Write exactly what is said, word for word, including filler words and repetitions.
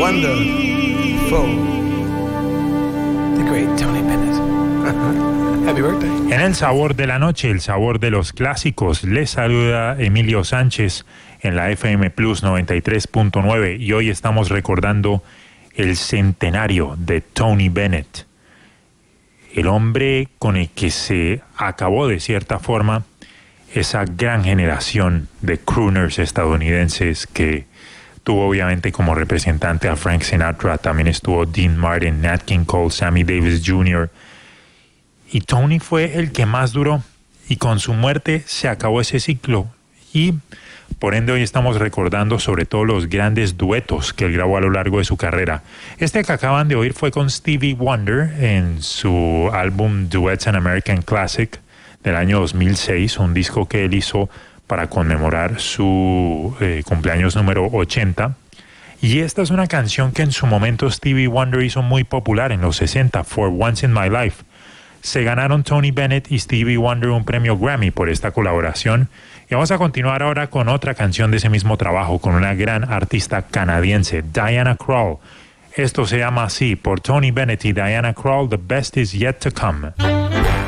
wonderful, the great Tony Bennett. Happy birthday. En el sabor de la noche, el sabor de los clásicos, les saluda Emilio Sánchez en la F M Plus noventa y tres punto nueve y hoy estamos recordando el centenario de Tony Bennett, el hombre con el que se acabó de cierta forma esa gran generación de crooners estadounidenses que tuvo obviamente como representante a Frank Sinatra, también estuvo Dean Martin, Nat King Cole, Sammy Davis junior Y Tony fue el que más duró y con su muerte se acabó ese ciclo y por ende hoy estamos recordando sobre todo los grandes duetos que él grabó a lo largo de su carrera. Este que acaban de oír fue con Stevie Wonder en su álbum Duets an American Classic del año dos mil seis, un disco que él hizo para conmemorar su eh, cumpleaños número ochenta. Y esta es una canción que en su momento Stevie Wonder hizo muy popular en los sesenta, For Once in My Life. Se ganaron Tony Bennett y Stevie Wonder un premio Grammy por esta colaboración. Y vamos a continuar ahora con otra canción de ese mismo trabajo, con una gran artista canadiense, Diana Krall. Esto se llama así, por Tony Bennett y Diana Krall, The Best Is Yet to Come.